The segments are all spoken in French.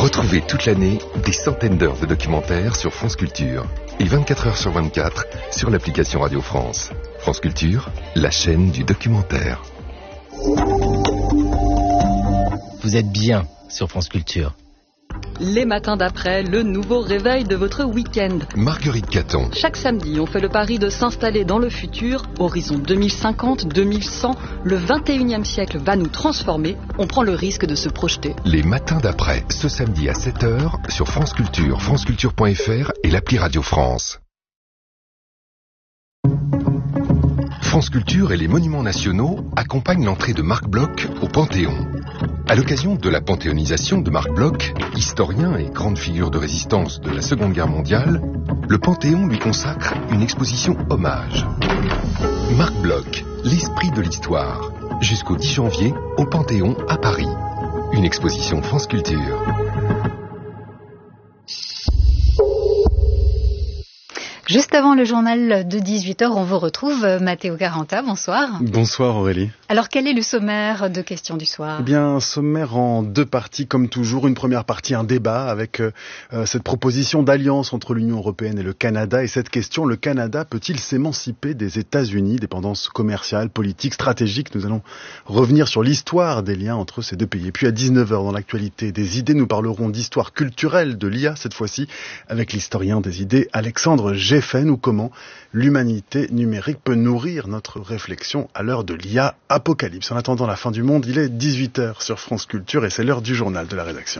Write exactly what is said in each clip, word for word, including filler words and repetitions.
Retrouvez toute l'année des centaines d'heures de documentaires sur France Culture et vingt-quatre heures sur vingt-quatre sur l'application Radio France. France Culture, la chaîne du documentaire. Vous êtes bien sur France Culture. Les matins d'après, le nouveau réveil de votre week-end. Marguerite Caton. Chaque samedi, on fait le pari de s'installer dans le futur. Horizon deux mille cinquante, deux mille cent, le vingt et unième siècle va nous transformer. On prend le risque de se projeter. Les matins d'après, ce samedi à sept heures sur France Culture, franceculture point f r et l'appli Radio France. France Culture et les monuments nationaux accompagnent l'entrée de Marc Bloch au Panthéon. À l'occasion de la panthéonisation de Marc Bloch, historien et grande figure de résistance de la Seconde Guerre mondiale, le Panthéon lui consacre une exposition hommage. Marc Bloch, l'esprit de l'histoire, jusqu'au dix janvier au Panthéon à Paris. Une exposition France Culture. Juste avant le journal de dix-huit heures, on vous retrouve, Matteo Caranta, bonsoir. Bonsoir Aurélie. Alors quel est le sommaire de questions du soir ? Eh bien, un sommaire en deux parties comme toujours. Une première partie, un débat avec euh, cette proposition d'alliance entre l'Union européenne et le Canada. Et cette question, le Canada peut-il s'émanciper des États-Unis, dépendance commerciale, politique, stratégique ? Nous allons revenir sur l'histoire des liens entre ces deux pays. Et puis à dix-neuf heures, dans l'actualité des idées, nous parlerons d'histoire culturelle de l'I A, cette fois-ci, avec l'historien des idées Alexandre G. ou comment l'humanité numérique peut nourrir notre réflexion à l'heure de l'I A apocalypse. En attendant la fin du monde, il est dix-huit heures sur France Culture et c'est l'heure du journal de la rédaction.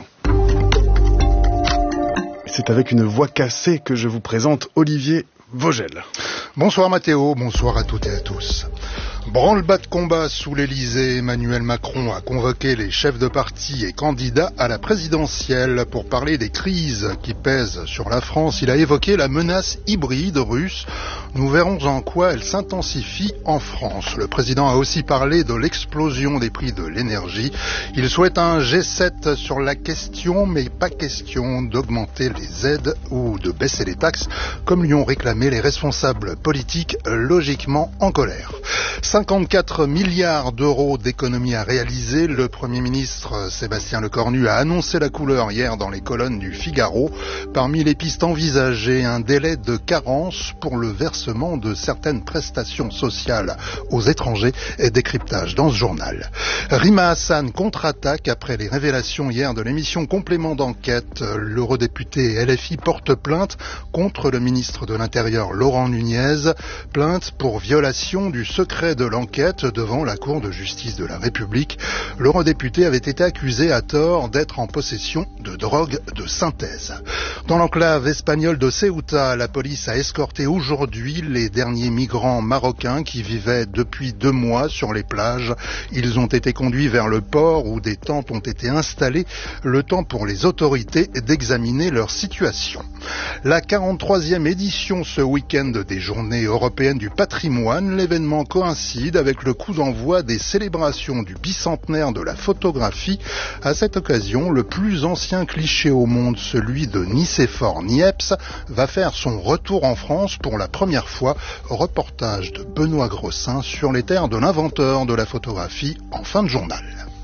C'est avec une voix cassée que je vous présente Olivier Vogel. Bonsoir Mathéo, bonsoir à toutes et à tous. Branle-bas de combat sous l'Elysée, Emmanuel Macron a convoqué les chefs de parti et candidats à la présidentielle pour parler des crises qui pèsent sur la France. Il a évoqué la menace hybride russe. Nous verrons en quoi elle s'intensifie en France. Le président a aussi parlé de l'explosion des prix de l'énergie. Il souhaite un G sept sur la question, mais pas question d'augmenter les aides ou de baisser les taxes, comme lui ont réclamé les responsables politiques, logiquement en colère. cinquante-quatre milliards d'euros d'économies à réaliser. Le Premier ministre Sébastien Lecornu a annoncé la couleur hier dans les colonnes du Figaro. Parmi les pistes envisagées, un délai de carence pour le versement de certaines prestations sociales aux étrangers et décryptage dans ce journal. Rima Hassan contre-attaque après les révélations hier de l'émission Complément d'enquête. L'eurodéputé L F I porte plainte contre le ministre de l'Intérieur Laurent Nunez. Plainte pour violation du secret de l'enquête devant la Cour de justice de la République. L'eurodéputé avait été accusé à tort d'être en possession de drogue de synthèse. Dans l'enclave espagnole de Ceuta, la police a escorté aujourd'hui les derniers migrants marocains qui vivaient depuis deux mois sur les plages. Ils ont été conduits vers le port où des tentes ont été installées, le temps pour les autorités d'examiner leur situation. La quarante-troisième édition ce week-end des Journées européennes du patrimoine, l'événement coïncide avec le coup d'envoi des célébrations du bicentenaire de la photographie. À cette occasion, le plus ancien cliché au monde, celui de Nicéphore Niepce, va faire son retour en France pour la première fois. Reportage de Benoît Grossin sur les terres de l'inventeur de la photographie en fin de journal.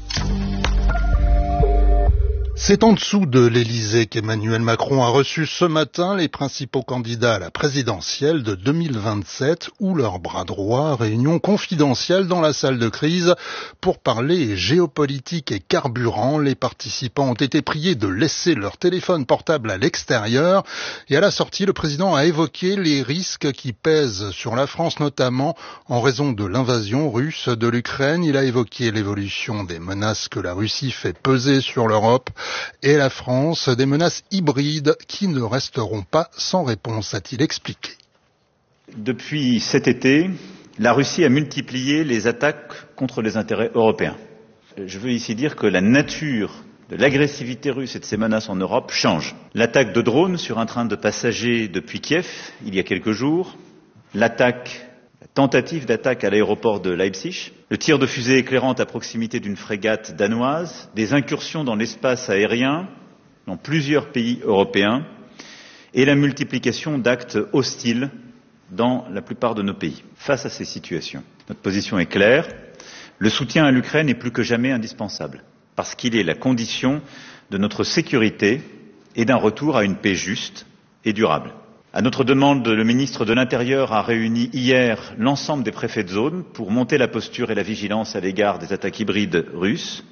C'est en dessous de l'Elysée qu'Emmanuel Macron a reçu ce matin les principaux candidats à la présidentielle de deux mille vingt-sept ou leur bras droit, réunion confidentielle dans la salle de crise pour parler géopolitique et carburant. Les participants ont été priés de laisser leur téléphone portable à l'extérieur et à la sortie, le président a évoqué les risques qui pèsent sur la France, notamment en raison de l'invasion russe de l'Ukraine. Il a évoqué l'évolution des menaces que la Russie fait peser sur l'Europe et la France, des menaces hybrides qui ne resteront pas sans réponse, a-t-il expliqué. Depuis cet été, la Russie a multiplié les attaques contre les intérêts européens. Je veux ici dire que la nature de l'agressivité russe et de ses menaces en Europe change. L'attaque de drones sur un train de passagers depuis Kiev, il y a quelques jours, l'attaque tentative d'attaque à l'aéroport de Leipzig, le tir de fusée éclairante à proximité d'une frégate danoise, des incursions dans l'espace aérien dans plusieurs pays européens et la multiplication d'actes hostiles dans la plupart de nos pays. Face à ces situations, notre position est claire, le soutien à l'Ukraine est plus que jamais indispensable. parce qu'il est la condition de notre sécurité et d'un retour à une paix juste et durable. À notre demande, le ministre de l'Intérieur a réuni hier l'ensemble des préfets de zone pour monter la posture et la vigilance à l'égard des attaques hybrides russes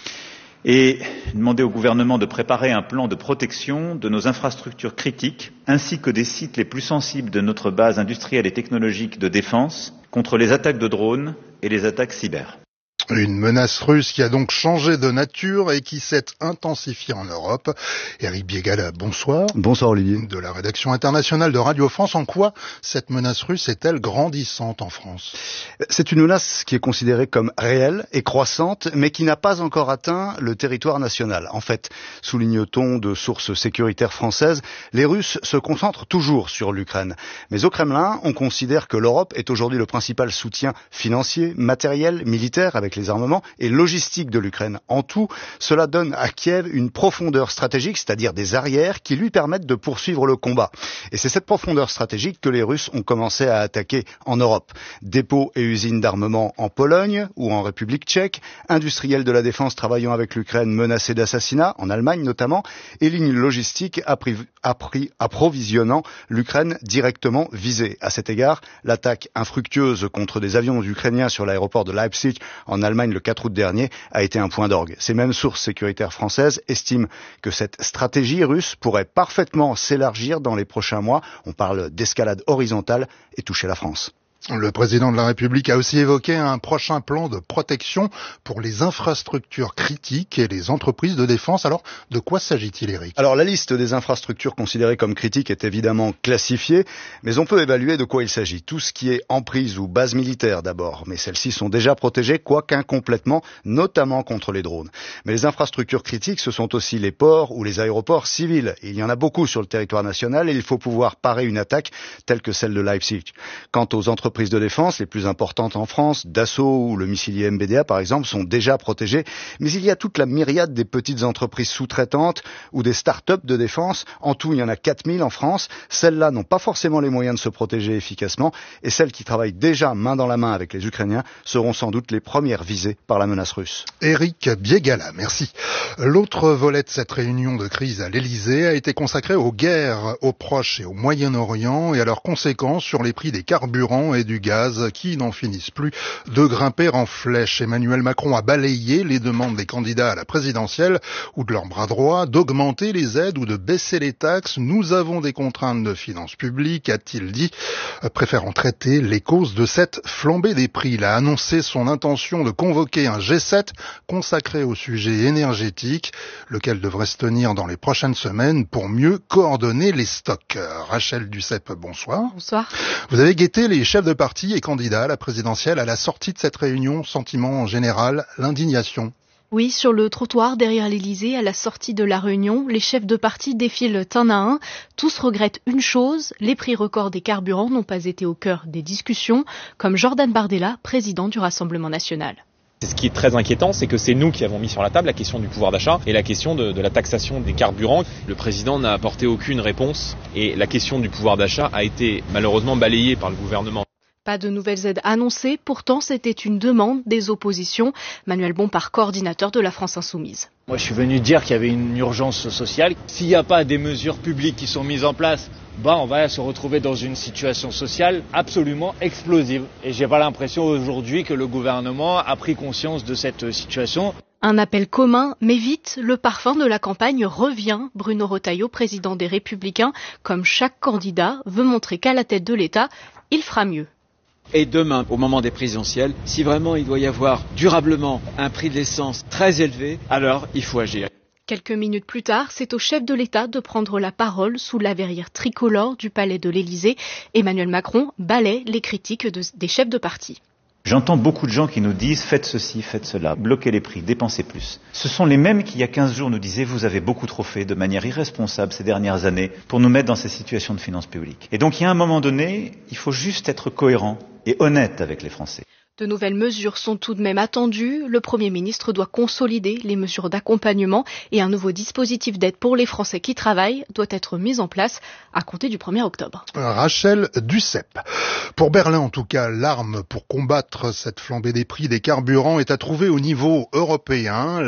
et demander au gouvernement de préparer un plan de protection de nos infrastructures critiques ainsi que des sites les plus sensibles de notre base industrielle et technologique de défense contre les attaques de drones et les attaques cyber. Une menace russe qui a donc changé de nature et qui s'est intensifiée en Europe. Éric Biégala, bonsoir. Bonsoir Olivier. De la rédaction internationale de Radio France, en quoi cette menace russe est-elle grandissante en France ? C'est une menace qui est considérée comme réelle et croissante, mais qui n'a pas encore atteint le territoire national. En fait, souligne-t-on de sources sécuritaires françaises, les Russes se concentrent toujours sur l'Ukraine. Mais au Kremlin, on considère que l'Europe est aujourd'hui le principal soutien financier, matériel, militaire, avec les armements et logistique de l'Ukraine. En tout, cela donne à Kiev une profondeur stratégique, c'est-à-dire des arrières qui lui permettent de poursuivre le combat. Et c'est cette profondeur stratégique que les Russes ont commencé à attaquer en Europe. Dépôts et usines d'armement en Pologne ou en République tchèque, industriels de la défense travaillant avec l'Ukraine menacés d'assassinat, en Allemagne notamment, et lignes logistiques appri- appri- approvisionnant l'Ukraine directement visée. À cet égard, l'attaque infructueuse contre des avions ukrainiens sur l'aéroport de Leipzig en Allemagne le quatre août dernier a été un point d'orgue. Ces mêmes sources sécuritaires françaises estiment que cette stratégie russe pourrait parfaitement s'élargir dans les prochains mois. On parle d'escalade horizontale et toucher la France. Le président de la République a aussi évoqué un prochain plan de protection pour les infrastructures critiques et les entreprises de défense. Alors, de quoi s'agit-il, Éric ? Alors, la liste des infrastructures considérées comme critiques est évidemment classifiée, mais on peut évaluer de quoi il s'agit. Tout ce qui est emprise ou base militaire d'abord, mais celles-ci sont déjà protégées, quoique incomplètement, notamment contre les drones. Mais les infrastructures critiques, ce sont aussi les ports ou les aéroports civils. Il y en a beaucoup sur le territoire national et il faut pouvoir parer une attaque telle que celle de Leipzig. Quant aux entreprises de défense, les plus importantes en France, Dassault ou le missilier M B D A par exemple, sont déjà protégées. Mais il y a toute la myriade des petites entreprises sous-traitantes ou des start-up de défense. En tout, il y en a quatre mille en France. Celles-là n'ont pas forcément les moyens de se protéger efficacement. Et celles qui travaillent déjà main dans la main avec les Ukrainiens seront sans doute les premières visées par la menace russe. Éric Biégala, merci. L'autre volet de cette réunion de crise à l'Elysée a été consacré aux guerres au Proche et au Moyen-Orient et à leurs conséquences sur les prix des carburants et du gaz qui n'en finissent plus de grimper en flèche. Emmanuel Macron a balayé les demandes des candidats à la présidentielle ou de leur bras droit d'augmenter les aides ou de baisser les taxes. Nous avons des contraintes de finances publiques, a-t-il dit, préférant traiter les causes de cette flambée des prix. Il a annoncé son intention de convoquer un G sept consacré au sujet énergétique, lequel devrait se tenir dans les prochaines semaines pour mieux coordonner les stocks. Rachel Duceppe, bonsoir. Bonsoir. Vous avez guetté les chefs de parti et candidats à la présidentielle à la sortie de cette réunion. Sentiment en général, l'indignation. Oui, sur le trottoir derrière l'Élysée, à la sortie de la réunion, les chefs de parti défilent un à un. Tous regrettent une chose, les prix records des carburants n'ont pas été au cœur des discussions, comme Jordan Bardella, président du Rassemblement national. Ce qui est très inquiétant, c'est que c'est nous qui avons mis sur la table la question du pouvoir d'achat et la question de, de la taxation des carburants. Le président n'a apporté aucune réponse et la question du pouvoir d'achat a été malheureusement balayée par le gouvernement. Pas de nouvelles aides annoncées, pourtant c'était une demande des oppositions. Manuel Bompard, coordinateur de la France Insoumise. Moi je suis venu dire qu'il y avait une urgence sociale. S'il n'y a pas des mesures publiques qui sont mises en place, bah on va se retrouver dans une situation sociale absolument explosive. Et j'ai pas l'impression aujourd'hui que le gouvernement a pris conscience de cette situation. Un appel commun, mais vite, le parfum de la campagne revient. Bruno Retailleau, président des Républicains, comme chaque candidat, veut montrer qu'à la tête de l'État, il fera mieux. Et demain, au moment des présidentielles, si vraiment il doit y avoir durablement un prix de l'essence très élevé, alors il faut agir. Quelques minutes plus tard, c'est au chef de l'État de prendre la parole sous la verrière tricolore du palais de l'Élysée. Emmanuel Macron balaie les critiques de, des chefs de parti. J'entends beaucoup de gens qui nous disent « faites ceci, faites cela, bloquez les prix, dépensez plus ». Ce sont les mêmes qui, il y a quinze jours, nous disaient « vous avez beaucoup trop fait de manière irresponsable ces dernières années pour nous mettre dans ces situations de finances publiques ». Et donc, il y a un moment donné, il faut juste être cohérent et honnête avec les Français. De nouvelles mesures sont tout de même attendues. Le Premier ministre doit consolider les mesures d'accompagnement et un nouveau dispositif d'aide pour les Français qui travaillent doit être mis en place à compter du premier octobre. Rachel Duceppe. Pour Berlin, en tout cas, l'arme pour combattre cette flambée des prix des carburants est à trouver au niveau européen.